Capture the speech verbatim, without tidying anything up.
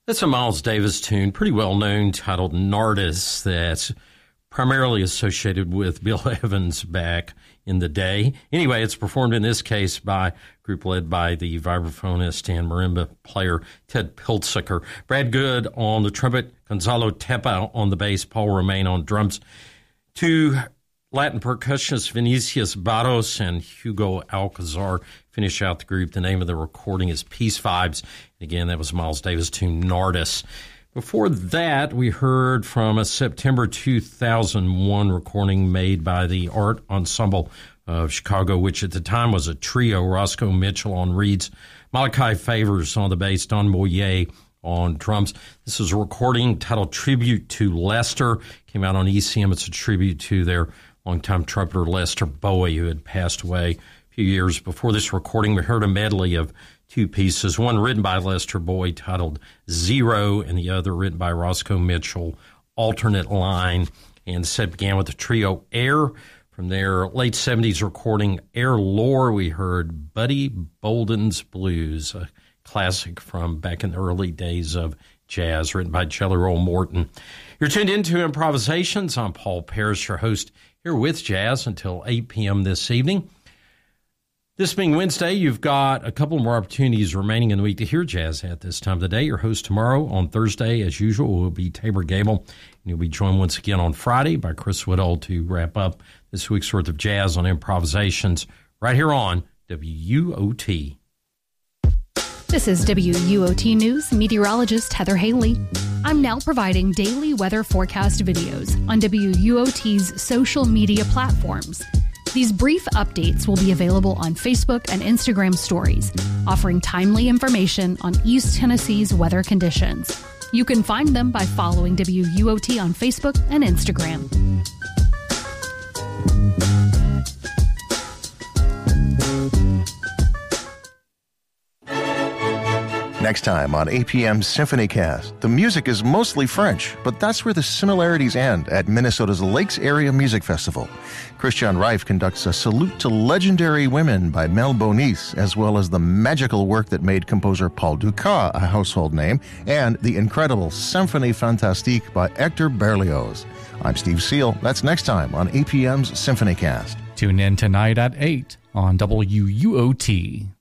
That's a Miles Davis tune, pretty well known, titled Nardis, that's primarily associated with Bill Evans back in the day. Anyway, it's performed in this case by a group led by the vibraphonist and marimba player Ted Piltzicker. Brad Good on the trumpet, Gonzalo Tepa on the bass, Paul Romain on drums. Two Latin percussionists Vinicius Barros and Hugo Alcazar finish out the group. The name of the recording is Peace Vibes. Again, that was Miles Davis' tune Nardis. Before that, we heard from a September two thousand one recording made by the Art Ensemble of Chicago, which at the time was a trio. Roscoe Mitchell on reeds, Malachi Favors on the bass, Don Boyer on drums. This is a recording titled Tribute to Lester. Came out on E C M. It's a tribute to their longtime trumpeter Lester Bowie, who had passed away a few years before this recording. We heard a medley of two pieces, one written by Lester Bowie titled Zero, and the other written by Roscoe Mitchell, Alternate Line. And the set began with the trio Air. From their late seventies recording, Air Lore, we heard Buddy Bolden's Blues, a classic from back in the early days of jazz, written by Jelly Roll Morton. You're tuned into Improvisations. I'm Paul Parrish, your host, here with Jazz until eight p.m. this evening. This being Wednesday, you've got a couple more opportunities remaining in the week to hear jazz at this time of the day. Your host tomorrow on Thursday, as usual, will be Tabor Gable. And you'll be joined once again on Friday by Chris Woodall to wrap up this week's worth of jazz on Improvisations right here on W U O T. This is W U O T News meteorologist Heather Haley. I'm now providing daily weather forecast videos on W U O T's social media platforms. These brief updates will be available on Facebook and Instagram stories, offering timely information on East Tennessee's weather conditions. You can find them by following W U O T on Facebook and Instagram. Next time on A P M's SymphonyCast, the music is mostly French, but that's where the similarities end at Minnesota's Lakes Area Music Festival. Christian Reif conducts a salute to legendary women by Mel Bonis, as well as the magical work that made composer Paul Dukas a household name, and the incredible Symphonie Fantastique by Hector Berlioz. I'm Steve Seal. That's next time on A P M's SymphonyCast. Tune in tonight at eight on W U O T.